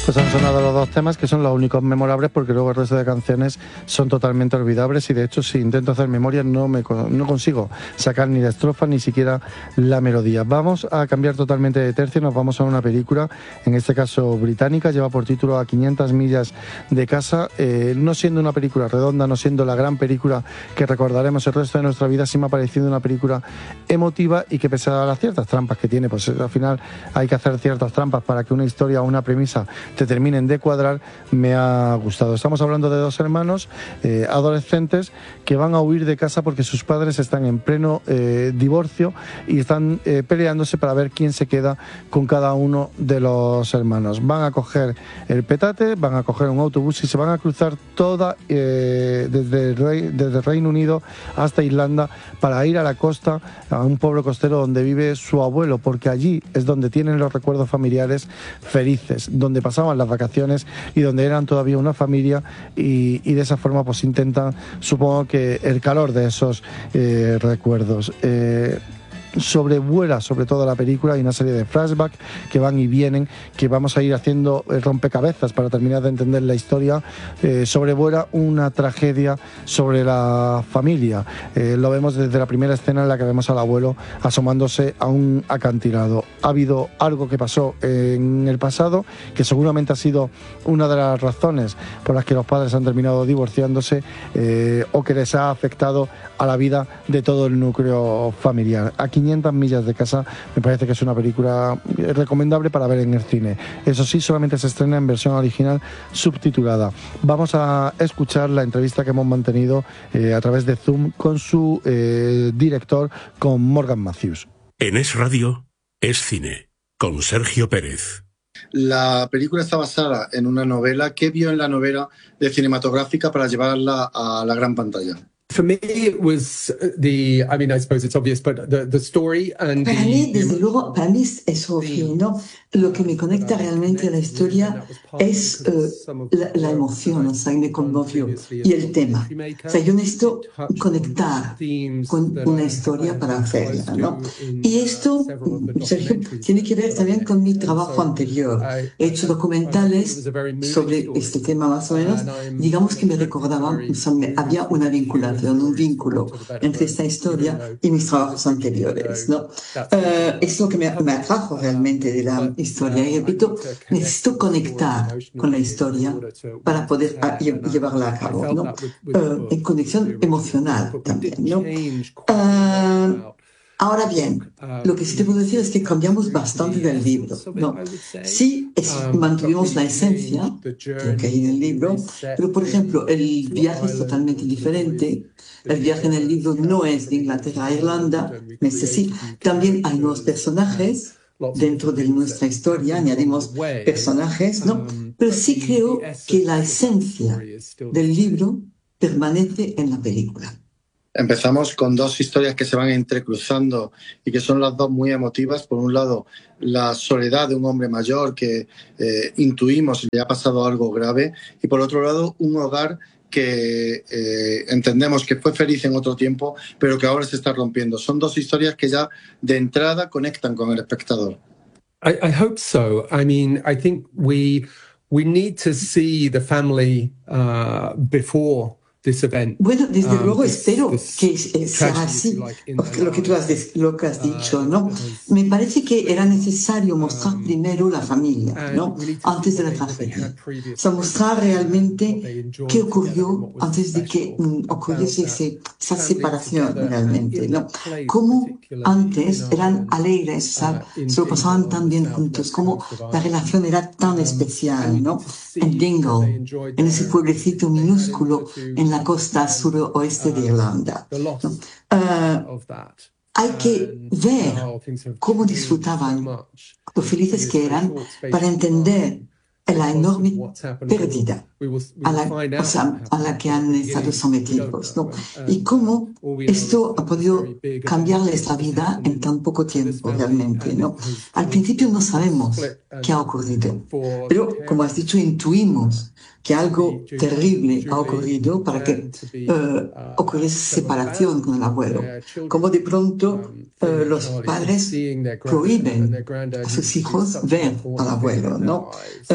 Pues han sonado los dos temas que son los únicos memorables, porque luego el resto de canciones son totalmente olvidables, y de hecho si intento hacer memoria no consigo sacar ni la estrofa ni siquiera la melodía. Vamos a cambiar totalmente de tercio, nos vamos a una película, en este caso británica, lleva por título A 500 millas de casa. No siendo una película redonda, no siendo la gran película que recordaremos el resto de nuestra vida, sí me ha parecido una película emotiva, y que pese a las ciertas trampas que tiene, pues al final hay que hacer ciertas trampas para que una historia o una premisa te terminen de cuadrar, me ha gustado. Estamos hablando de dos hermanos adolescentes que van a huir de casa porque sus padres están en pleno divorcio y están peleándose para ver quién se queda con cada uno de los hermanos. Van a coger el petate, van a coger un autobús y se van a cruzar toda desde el Reino Unido hasta Irlanda para ir a la costa, a un pueblo costero donde vive su abuelo, porque allí es donde tienen los recuerdos familiares felices, donde pasaban las vacaciones y donde eran todavía una familia, y de esa forma pues intentan, supongo que el calor de esos recuerdos. Sobrevuela sobre todo la película, hay una serie de flashbacks que van y vienen, que vamos a ir haciendo rompecabezas para terminar de entender la historia. Sobrevuela una tragedia sobre la familia. Lo vemos desde la primera escena en la que vemos al abuelo asomándose a un acantilado. Ha habido algo que pasó en el pasado que seguramente ha sido una de las razones por las que los padres han terminado divorciándose, o que les ha afectado a la vida de todo el núcleo familiar. A 500 millas de casa me parece que es una película recomendable para ver en el cine. Eso sí, solamente se estrena en versión original subtitulada. Vamos a escuchar la entrevista que hemos mantenido a través de Zoom con su director, con Morgan Matthews. En Es Radio, Es Cine, con Sergio Pérez. La película está basada en una novela. ¿Qué vio en la novela de cinematográfica para llevarla a la gran pantalla? For me, it was I suppose it's obvious, but the story and para mí, desde luego, para mí es obvio, ¿no? Lo que me conecta realmente a la historia es la emoción, o sea, me conmovió, y el tema. O sea, yo necesito conectar con una historia para hacerla, ¿no? Y esto, Sergio, tiene que ver también con mi trabajo anterior. He hecho documentales sobre este tema más o menos. Digamos que me recordaban, o sea, había una vinculación, un vínculo entre esta historia y mis trabajos anteriores, ¿no? Es lo que me atrajo realmente de la historia. Y repito, necesito conectar con la historia para poder llevarla a cabo, ¿no? En conexión emocional también, ¿no? Ahora bien, lo que sí te puedo decir es que cambiamos bastante del libro, ¿no? Sí, mantuvimos la esencia que hay en el libro, pero, por ejemplo, el viaje es totalmente diferente. El viaje en el libro no es de Inglaterra a Irlanda, sí. También hay nuevos personajes dentro de nuestra historia, añadimos personajes, ¿no? Pero sí creo que la esencia del libro permanece en la película. Empezamos con dos historias que se van entrecruzando y que son las dos muy emotivas. Por un lado, la soledad de un hombre mayor que intuimos le ha pasado algo grave, y por otro lado, un hogar que entendemos que fue feliz en otro tiempo, pero que ahora se está rompiendo. Son dos historias que ya de entrada conectan con el espectador. I hope so. I mean, I think we need to see the family before this event. Bueno, desde luego espero que sea así, lo que tú has dicho, ¿no? Me parece que era necesario mostrar primero la familia, ¿no? Antes de la tragedia. O sea, mostrar realmente qué ocurrió antes de que ocurriese esa separación realmente, ¿no? Cómo antes eran alegres, o sea, se lo pasaban tan bien juntos, cómo la relación era tan especial, ¿no? En Dingle, en ese pueblecito minúsculo en la costa suroeste de Irlanda. Hay que ver cómo disfrutaban, lo felices que eran, para entender la enorme pérdida a la que han estado sometidos, ¿no? Y cómo esto ha podido cambiarles la vida en tan poco tiempo realmente, ¿no? Al principio no sabemos qué ha ocurrido, pero como has dicho, intuimos que algo terrible ha ocurrido para que ocurriese separación con el abuelo. Como de pronto los padres prohíben a sus hijos ver al abuelo, ¿no?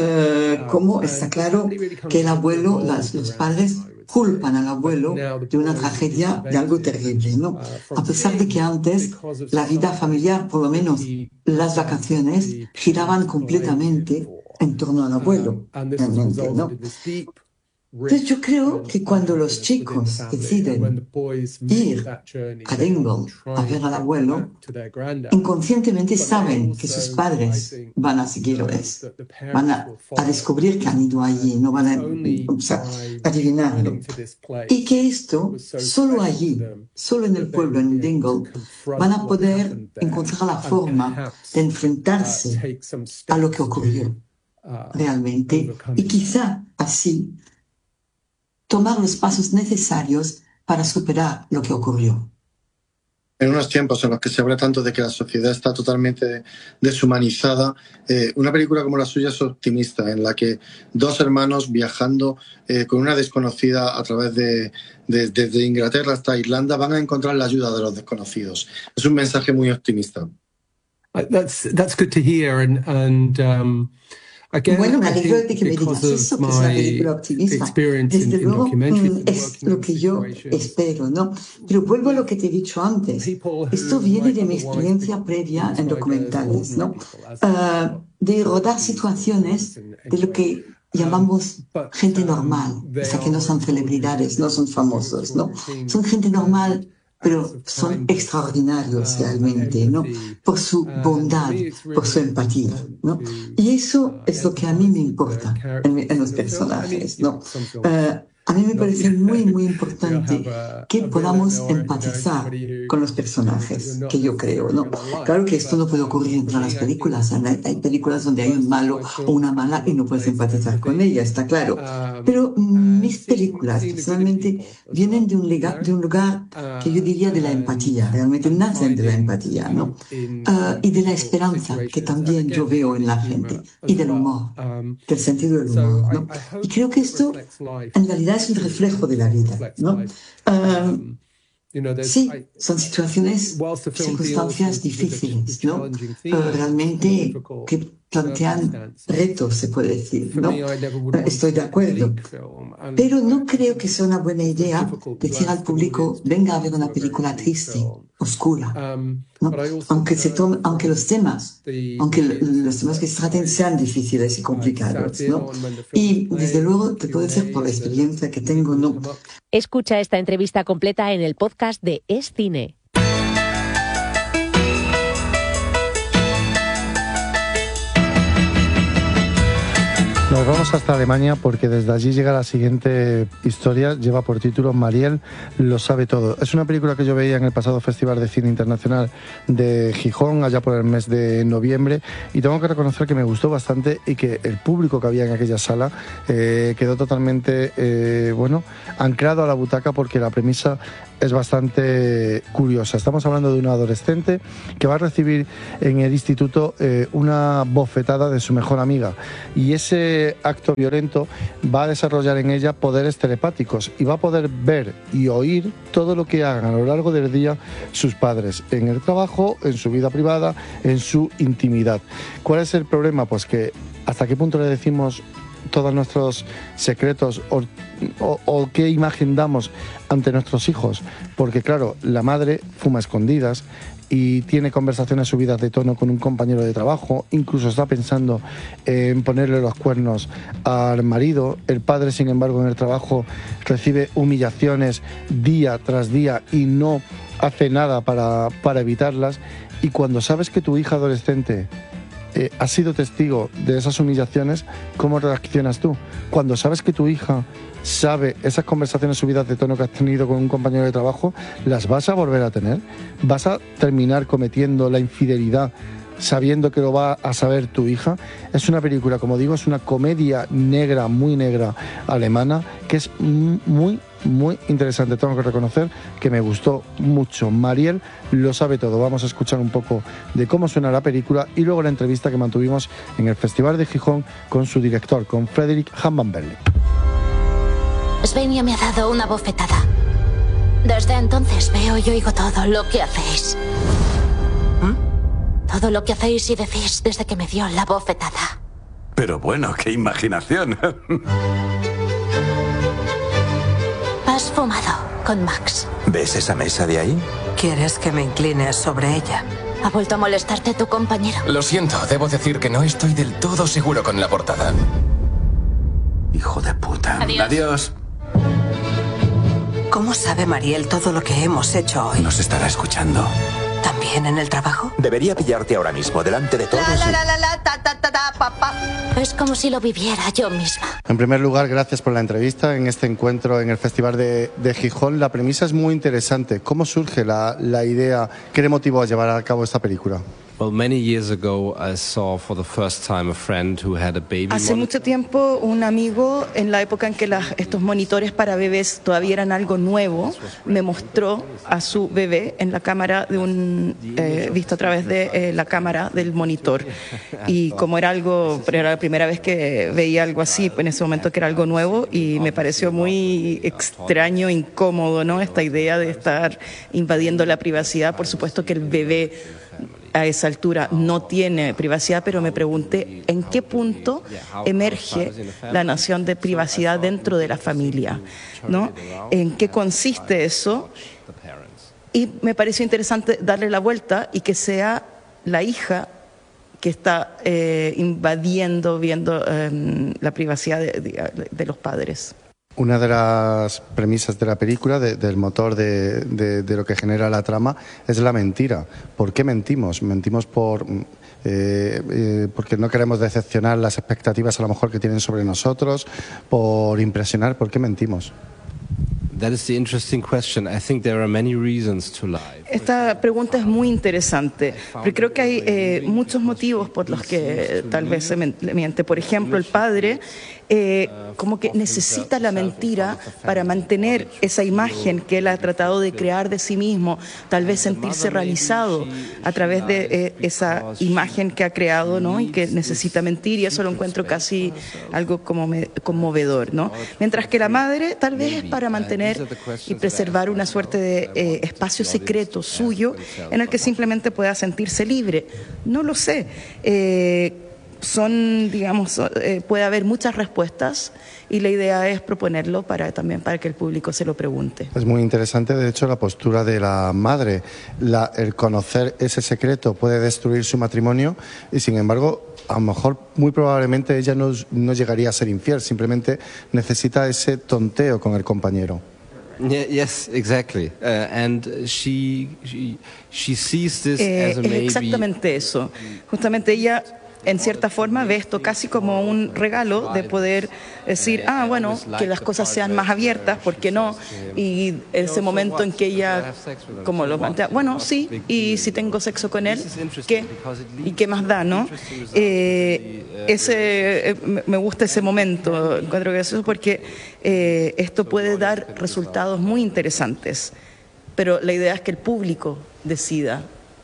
Como está claro que el abuelo, los padres culpan al abuelo de una tragedia, de algo terrible, ¿no? A pesar de que antes la vida familiar, por lo menos las vacaciones, giraban completamente en torno al abuelo, realmente, ¿no? Entonces yo creo que cuando los chicos deciden ir a Dingle a ver al abuelo, inconscientemente saben que sus padres van a seguirles, van a descubrir que han ido allí, no van a adivinarlo. Y que esto, solo allí, solo en el pueblo, en Dingle, van a poder encontrar la forma de enfrentarse a lo que ocurrió realmente y quizá así tomar los pasos necesarios para superar lo que ocurrió. En unos tiempos en los que se habla tanto de que la sociedad está totalmente deshumanizada, una película como la suya es optimista, en la que dos hermanos viajando con una desconocida a través desde Inglaterra hasta Irlanda van a encontrar la ayuda de los desconocidos. Es un mensaje muy optimista. That's good to hear, and bueno, me alegro de que me digas eso, que es una película optimista. Desde luego es lo que yo espero, ¿no? Pero vuelvo a lo que te he dicho antes. Esto viene de mi experiencia previa en documentales, ¿no? De rodar situaciones de lo que llamamos gente normal, o sea, que no son celebridades, no son famosos, ¿no? Son gente normal, pero son extraordinarios realmente, ¿no? Por su bondad, por su empatía, ¿no? Y eso es lo que a mí me importa en los personajes, ¿no? A mí me parece muy, muy importante que podamos empatizar con los personajes, que yo creo, ¿no? Claro que esto no puede ocurrir en todas las películas. Hay películas donde hay un malo o una mala y no puedes empatizar con ella, está claro. Pero mis películas, personalmente, vienen de un lugar que yo diría de la empatía, realmente nacen de la empatía, ¿no? Y de la esperanza, que también yo veo en la gente, y del humor, del sentido del humor, ¿no? Y creo que esto, en realidad, es un reflejo de la vida, ¿no? Sí, son situaciones, circunstancias difíciles, ¿no? Realmente que plantean retos, se puede decir, ¿no? Estoy de acuerdo. Pero no creo que sea una buena idea decir al público, venga a ver una película triste, oscura, ¿no? Aunque los temas que se traten sean difíciles y complicados, ¿no? Y desde luego te puedo decir por la experiencia que tengo, ¿no? Escucha esta entrevista completa en el podcast de Es Cine. Nos vamos hasta Alemania porque desde allí llega la siguiente historia, lleva por título Mariel lo sabe todo. Es una película que yo veía en el pasado Festival de Cine Internacional de Gijón, allá por el mes de noviembre, y tengo que reconocer que me gustó bastante y que el público que había en aquella sala quedó totalmente anclado a la butaca porque la premisa es bastante curiosa. Estamos hablando de una adolescente que va a recibir en el instituto una bofetada de su mejor amiga, y ese acto violento va a desarrollar en ella poderes telepáticos y va a poder ver y oír todo lo que hagan a lo largo del día sus padres, en el trabajo, en su vida privada, en su intimidad. ¿Cuál es el problema? Pues que hasta qué punto le decimos todos nuestros secretos o qué imagen damos ante nuestros hijos, porque claro, la madre fuma a escondidas y tiene conversaciones subidas de tono con un compañero de trabajo, incluso está pensando en ponerle los cuernos al marido. El padre, sin embargo, en el trabajo recibe humillaciones día tras día y no hace nada para evitarlas. Y cuando sabes que tu hija adolescente has sido testigo de esas humillaciones, ¿cómo reaccionas tú? Cuando sabes que tu hija sabe esas conversaciones subidas de tono que has tenido con un compañero de trabajo, ¿las vas a volver a tener? ¿Vas a terminar cometiendo la infidelidad sabiendo que lo va a saber tu hija. Es una película, como digo, es una comedia negra, muy negra, alemana, que es muy interesante. Tengo que reconocer que me gustó mucho. Mariel lo sabe todo. Vamos a escuchar un poco de cómo suena la película y luego la entrevista que mantuvimos en el Festival de Gijón con su director, con Frederick Hammanberg. Svenja me ha dado una bofetada. Desde entonces veo y oigo todo lo que hacéis. Todo lo que hacéis y decís desde que me dio la bofetada. Pero bueno, qué imaginación. Has fumado con Max. ¿Ves esa mesa de ahí? ¿Quieres que me incline sobre ella? ¿Ha vuelto a molestarte tu compañero? Lo siento, debo decir que no estoy del todo seguro con la portada. Hijo de puta. Adiós. ¿Cómo sabe Mariel todo lo que hemos hecho hoy? Nos estará escuchando. ¿También en el trabajo? Debería pillarte ahora mismo, delante de todos. Es como si lo viviera yo misma. En primer lugar, gracias por la entrevista en este encuentro en el Festival de Gijón. La premisa es muy interesante. ¿Cómo surge la idea? ¿Qué le motivó a llevar a cabo esta película? Hace mucho tiempo, un amigo, en la época en que estos monitores para bebés todavía eran algo nuevo, me mostró a su bebé en la cámara visto a través de la cámara del monitor. Y como era la primera vez que veía algo así, en ese momento que era algo nuevo, y me pareció muy extraño, incómodo, ¿no? Esta idea de estar invadiendo la privacidad. Por supuesto que el bebé a esa altura no tiene privacidad, pero me pregunté en qué punto emerge la noción de privacidad dentro de la familia, ¿no? ¿En qué consiste eso? Y me pareció interesante darle la vuelta y que sea la hija que está invadiendo, viendo la privacidad de los padres. Una de las premisas de la película, del motor de lo que genera la trama, es la mentira. ¿Por qué mentimos? Mentimos porque no queremos decepcionar las expectativas a lo mejor que tienen sobre nosotros, por impresionar. ¿Por qué mentimos? Esta pregunta es muy interesante, porque creo que hay muchos motivos por los que tal vez se miente. Por ejemplo, el padre como que necesita la mentira para mantener esa imagen que él ha tratado de crear de sí mismo, tal vez sentirse realizado a través de esa imagen que ha creado, ¿no? Y que necesita mentir, y eso lo encuentro casi algo como conmovedor, ¿no? Mientras que la madre tal vez es para mantener y preservar una suerte de espacio secreto suyo en el que simplemente pueda sentirse libre. No lo sé. Puede haber muchas respuestas, y la idea es proponerlo también para que el público se lo pregunte. Es muy interesante, de hecho, la postura de la madre. El conocer ese secreto puede destruir su matrimonio, y sin embargo, a lo mejor, muy probablemente ella no llegaría a ser infiel, simplemente necesita ese tonteo con el compañero. Yes, exactly. And she sees this as a maybe. Es exactamente eso. Justamente ella, en cierta forma, ve esto casi como un regalo de poder decir, bueno, que las cosas sean más abiertas, ¿por qué no? Y ese momento en que ella, como lo plantea, bueno, sí, y si tengo sexo con él, ¿qué? ¿Y qué más da, no? Me gusta ese momento, encuentro que eso es porque esto puede dar resultados muy interesantes, pero la idea es que el público decida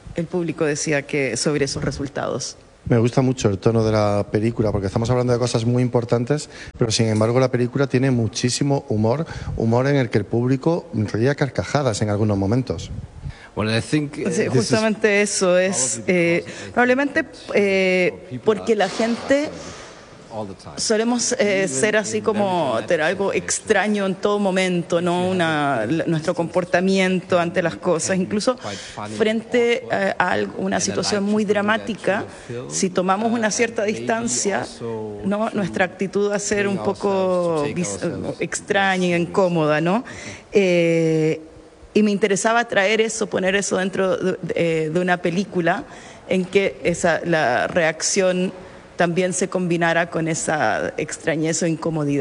sobre esos resultados. Me gusta mucho el tono de la película, porque estamos hablando de cosas muy importantes, pero sin embargo la película tiene muchísimo humor en el que el público ríe a carcajadas en algunos momentos. Sí, justamente eso es probablemente porque la gente solemos ser así como tener algo extraño en todo momento, ¿no? Nuestro comportamiento ante las cosas, incluso frente a una situación muy dramática, si tomamos una cierta distancia, ¿no? Nuestra actitud va a ser un poco extraña y incómoda, ¿no? Y me interesaba poner eso dentro de una película en que la reacción también se combinara con esa extrañeza o incomodidad.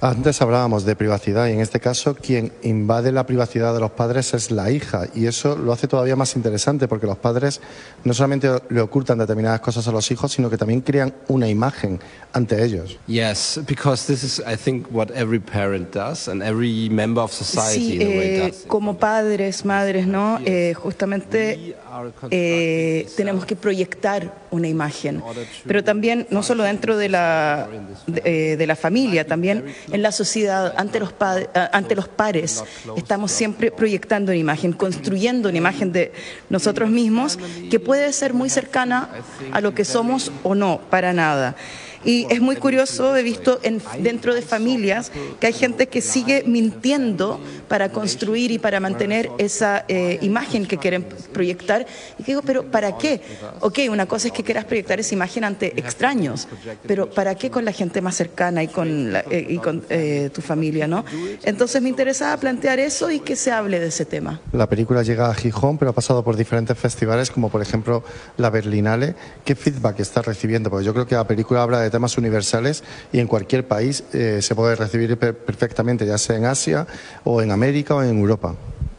Antes hablábamos de privacidad y en este caso quien invade la privacidad de los padres es la hija, y eso lo hace todavía más interesante porque los padres no solamente le ocultan determinadas cosas a los hijos, sino que también crean una imagen ante ellos. Yes, because this is, I think, what every parent does and every member of society in a way does. Como padres, madres, ¿no? Justamente tenemos que proyectar una imagen, pero también no solo dentro de la familia, también en la sociedad, ante los pares, estamos siempre proyectando una imagen, construyendo una imagen de nosotros mismos que puede ser muy cercana a lo que somos o no, para nada. Y es muy curioso, he visto dentro de familias que hay gente que sigue mintiendo para construir y para mantener esa imagen que quieren proyectar. Y digo, ¿pero para qué? Ok, una cosa es que quieras proyectar esa imagen ante extraños, pero ¿para qué con la gente más cercana y con tu familia, ¿no? Entonces me interesaba plantear eso y que se hable de ese tema. La película llega a Gijón, pero ha pasado por diferentes festivales, como por ejemplo la Berlinale. ¿Qué feedback está recibiendo? Porque yo creo que la película habla de temas universales y en cualquier país se puede recibir perfectamente, ya sea en Asia o en América o en Europa.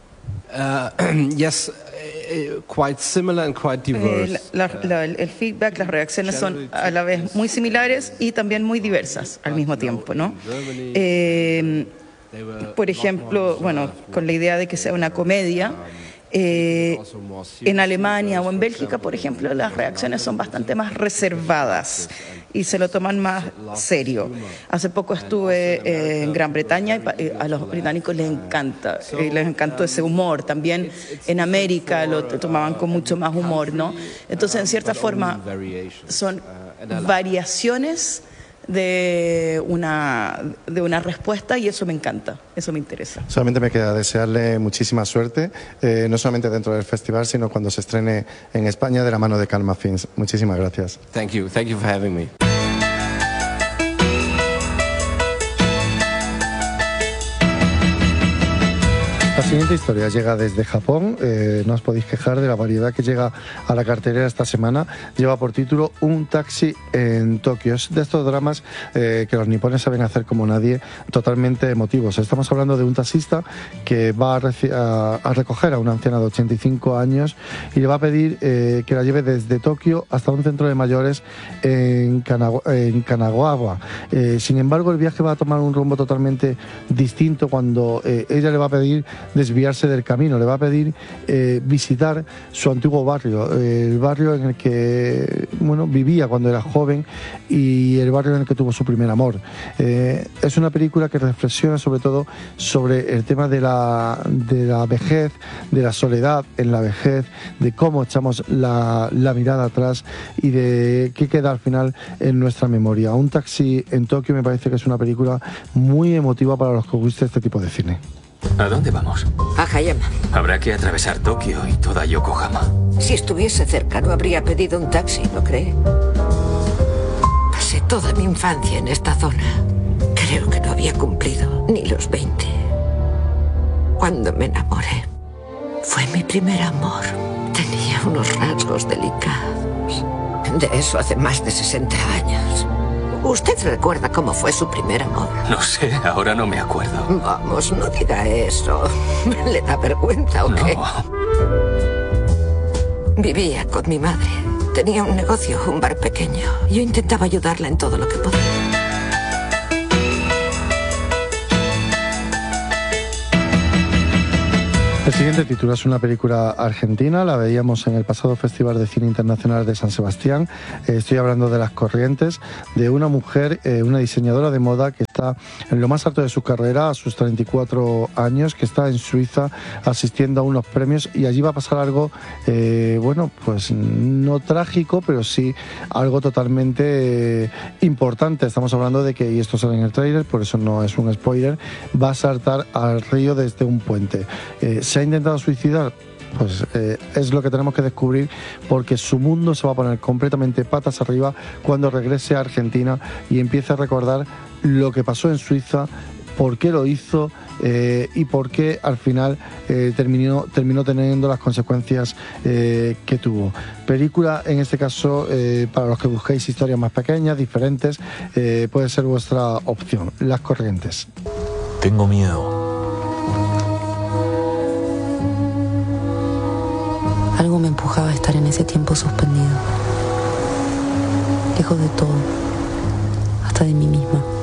Yes, quite similar and quite diverse. El feedback, las reacciones son a la vez muy similares y también muy diversas al mismo tiempo, ¿no? Por ejemplo, bueno, con la idea de que sea una comedia. En Alemania o en Bélgica, por ejemplo, las reacciones son bastante más reservadas y se lo toman más serio. Hace poco estuve en Gran Bretaña y a los británicos les encantó ese humor. También en América lo tomaban con mucho más humor, ¿no? Entonces, en cierta forma, son variaciones de una respuesta y eso me encanta, eso me interesa. Solamente me queda desearle muchísima suerte, no solamente dentro del festival, sino cuando se estrene en España de la mano de Calma Films. Muchísimas gracias. Thank you for having me. La siguiente historia llega desde Japón. No os podéis quejar de la variedad que llega a la cartelera esta semana. Lleva por título Un taxi en Tokio. Es de estos dramas que los nipones saben hacer como nadie, totalmente emotivos. Estamos hablando de un taxista que va a recoger a una anciana de 85 años y le va a pedir que la lleve desde Tokio hasta un centro de mayores en Kanagawa. Sin embargo, el viaje va a tomar un rumbo totalmente distinto cuando ella le va a pedir desviarse del camino, le va a pedir visitar su antiguo barrio, el barrio en el que vivía cuando era joven y el barrio en el que tuvo su primer amor. Es una película que reflexiona sobre todo sobre el tema de la vejez, de la soledad en la vejez, de cómo echamos la mirada atrás y de qué queda al final en nuestra memoria. Un taxi en Tokio me parece que es una película muy emotiva para los que os guste este tipo de cine. ¿A dónde vamos? A Hayama. Habrá que atravesar Tokio y toda Yokohama. Si estuviese cerca, no habría pedido un taxi, ¿no cree? Pasé toda mi infancia en esta zona. Creo que no había cumplido ni los 20. Cuando me enamoré, fue mi primer amor. Tenía unos rasgos delicados. De eso hace más de 60 años. ¿Usted recuerda cómo fue su primer amor? No sé, ahora no me acuerdo. Vamos, no diga eso. ¿Le da vergüenza o qué? Vivía con mi madre. Tenía un negocio, un bar pequeño. Yo intentaba ayudarla en todo lo que podía. El siguiente título es una película argentina, la veíamos en el pasado Festival de Cine Internacional de San Sebastián. Estoy hablando de Las Corrientes, de una mujer, una diseñadora de moda que está en lo más alto de su carrera, a sus 34 años, que está en Suiza asistiendo a unos premios y allí va a pasar algo, pues no trágico, pero sí algo totalmente importante. Estamos hablando de que, y esto sale en el tráiler, por eso no es un spoiler, va a saltar al río desde un puente. ¿Se ha intentado suicidar? Pues es lo que tenemos que descubrir, porque su mundo se va a poner completamente patas arriba cuando regrese a Argentina y empiece a recordar lo que pasó en Suiza, por qué lo hizo y por qué al final terminó teniendo las consecuencias que tuvo. Película, en este caso, para los que busquéis historias más pequeñas, diferentes, puede ser vuestra opción. Las Corrientes. Tengo miedo. Algo me empujaba a estar en ese tiempo suspendido, lejos de todo, hasta de mí misma.